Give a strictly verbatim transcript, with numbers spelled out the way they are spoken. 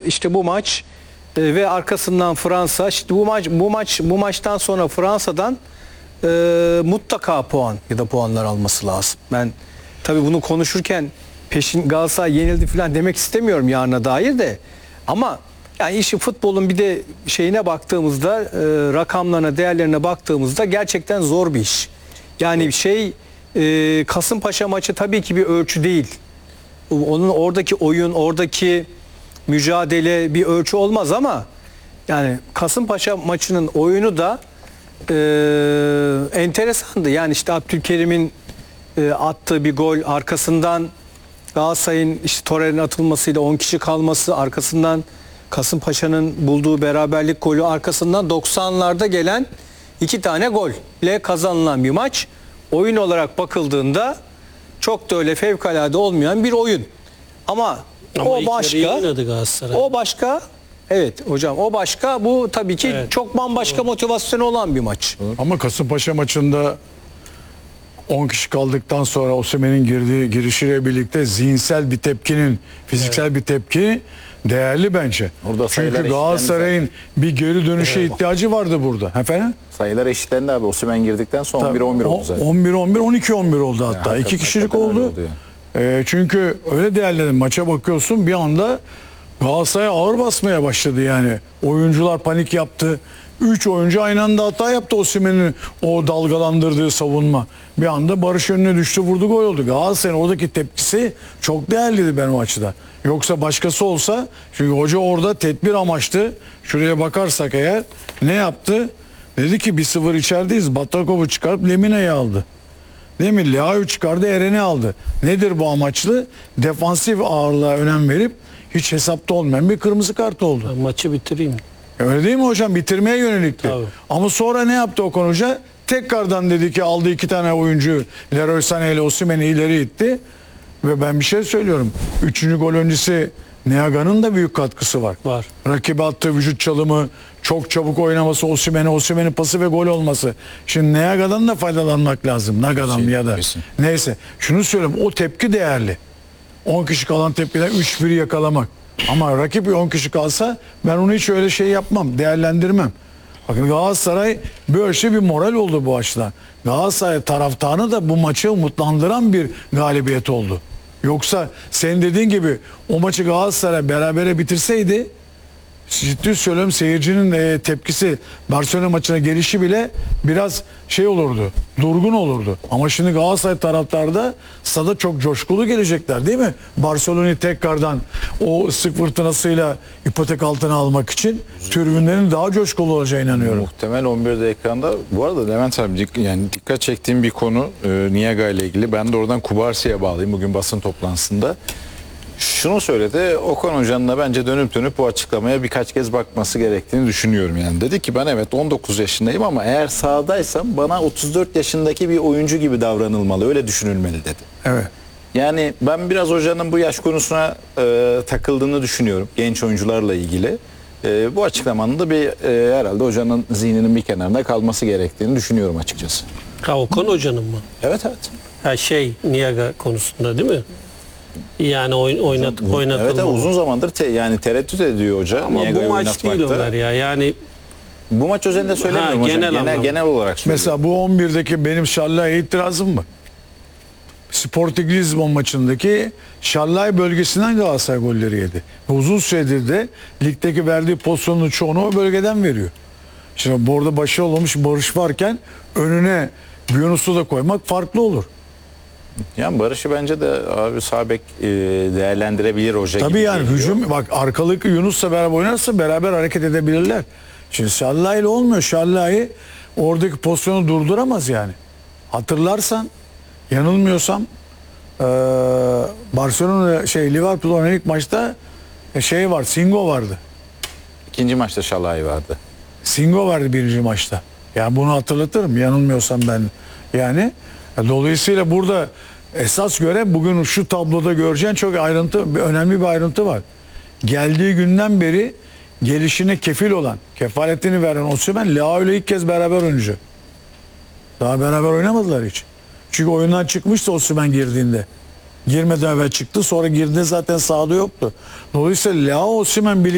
işte bu maç e, ve arkasından Fransa. İşte bu maç bu maç bu maçtan sonra Fransa'dan e, mutlaka puan ya da puanlar alması lazım. Ben tabii bunu konuşurken peşin Galatasaray yenildi falan demek istemiyorum yarına dair de. Ama yani işi futbolun bir de şeyine baktığımızda, e, rakamlarına, değerlerine baktığımızda gerçekten zor bir iş. Yani şey e, Kasımpaşa maçı tabii ki bir ölçü değil. Onun oradaki oyun, oradaki mücadele bir ölçü olmaz ama yani Kasımpaşa maçının oyunu da e, enteresandı. Yani işte Abdülkerim'in e, attığı bir gol, arkasından Galatasaray'ın işte Torreira'nın atılmasıyla on kişi kalması, arkasından Kasımpaşa'nın bulduğu beraberlik golü, arkasından doksanlarda gelen iki tane golle kazanılan bir maç. Oyun olarak bakıldığında çok da öyle fevkalade olmayan bir oyun. Ama, Ama o başka. O başka. Evet hocam, o başka. Bu tabii ki evet, çok bambaşka motivasyonu olan bir maç. Ama Kasımpaşa maçında on kişi kaldıktan sonra Osimhen'in girdiği girişiyle birlikte zihinsel bir tepkinin, fiziksel evet, bir tepki değerli bence. Orada çünkü Galatasaray'ın bir geri dönüşe evet, ihtiyacı vardı burada. Efendim? Sayılar eşitlendi abi. Osimhen girdikten sonra on bir on bir oldu zaten. on bir on bir, on iki on bir oldu hatta. Yani, iki kişilik oldu. E, çünkü öyle değerledim. Maça bakıyorsun bir anda Galatasaray ağır basmaya başladı yani. Oyuncular panik yaptı. Üç oyuncu aynı anda hata yaptı Osimhen'in o dalgalandırdığı savunma. Bir anda Barış önüne düştü, vurdu, gol oldu. Galatasaray'ın oradaki tepkisi çok değerliydi ben o açıdan. Yoksa başkası olsa, çünkü hoca orada tedbir amaçlı, şuraya bakarsak eğer ne yaptı? Dedi ki bir sıfır içerideyiz. Batakov'u çıkarıp Lemine'yi aldı. Değil mi? Leao'yu çıkardı, Eren'i aldı. Nedir bu amaçlı? Defansif ağırlığa önem verip hiç hesapta olmayan bir kırmızı kart oldu. Ben maçı bitireyim. Öyle değil mi hocam? Bitirmeye yönelikti. Tabii. Ama sonra ne yaptı Okan Hoca? Tekrardan dedi ki aldı iki tane oyuncu, Leroy Sané ile Osimhen'i ileri itti. Ve ben bir şey söylüyorum. Üçüncü gol öncesi Niaga'nın da büyük katkısı var. Var. Rakibe attığı vücut çalımı, çok çabuk oynaması, Osimhen'e, Osimhen'in pası ve gol olması. Şimdi Niaga'dan da faydalanmak lazım. Naga'dan şey, ya da. Kesin. Neyse. Şunu söyleyeyim. O tepki değerli. on kişi kalan tepkiden üç bir yakalamak. Ama rakip on kişi kalsa ben onu hiç öyle şey yapmam, değerlendirmem. Bakın Galatasaray böyle şey bir moral oldu bu açıdan. Galatasaray taraftarını da bu maçı umutlandıran bir galibiyet oldu. Yoksa senin dediğin gibi o maçı Galatasaray berabere bitirseydi, ciddi söylüyorum, seyircinin e, tepkisi Barcelona maçına gelişi bile biraz şey olurdu, durgun olurdu. Ama şimdi Galatasaray taraftarı da stada çok coşkulu gelecekler değil mi? Barcelona'yı tekrardan o sık fırtınasıyla ipotek altına almak için tribünlerin daha coşkulu olacağına inanıyorum. Muhtemel on birde ekranda. Bu arada Levent abi, yani dikkat çektiğim bir konu e, Niaga ile ilgili. Ben de oradan Kubarsi'ye bağlayayım bugün basın toplantısında. Şunu söyledi, Okan Hoca'nın da bence dönüp dönüp bu açıklamaya birkaç kez bakması gerektiğini düşünüyorum. Yani dedi ki ben evet on dokuz yaşındayım ama eğer sahadaysam bana otuz dört yaşındaki bir oyuncu gibi davranılmalı, öyle düşünülmeli dedi. Evet. Yani ben biraz hocanın bu yaş konusuna e, takıldığını düşünüyorum genç oyuncularla ilgili. E, bu açıklamanın da bir e, herhalde hocanın zihninin bir kenarında kalması gerektiğini düşünüyorum açıkçası. Ha, Okan Hoca'nın mı? Evet evet. Ha, şey Niaga konusunda değil mi? Yani oyn, oynat, oynatılma. Evet, uzun zamandır te, yani tereddüt ediyor hoca. Ama bu maç değil Ömer ya. Yani bu maç özelinde söylemiyorum ha, hocam. Genel, genel, genel olarak söylüyorum. Mesela bu on birdeki benim Şarlay'a itirazım mı? Sporting Lisbon maçındaki Şarlay bölgesinden Galatasaray golleri yedi. Ve uzun süredir de ligdeki verdiği pozisyonun çoğunu o bölgeden veriyor. Şimdi bu arada başarılı olmuş Barış varken önüne Yunus'u da koymak farklı olur. Yani Barış'ı bence de abi sağ bek e, değerlendirebilir hoca. Tabii gibi yani geliyor. Hücum, bak arkalık Yunus'la beraber oynarsa beraber hareket edebilirler. Şimdi Şallay'la olmuyor. Şallay'ı oradaki pozisyonu durduramaz yani. Hatırlarsan, yanılmıyorsam ee, Barcelona şey Liverpool oynayan ilk maçta şey var, Singo vardı. İkinci maçta Şalay vardı. Singo vardı birinci maçta. Yani bunu hatırlatırım yanılmıyorsam ben. Yani dolayısıyla burada esas göre bugün şu tabloda göreceğin çok ayrıntı, önemli bir ayrıntı var. Geldiği günden beri gelişine kefil olan, kefaletini veren Osimhen, Leao ile ilk kez beraber oynayacak. Daha beraber oynamadılar hiç. Çünkü oyundan çıkmıştı Osimhen girdiğinde. Girmeden evvel çıktı, sonra girdiğinde zaten sahada yoktu. Dolayısıyla Leao Osimhen birlikte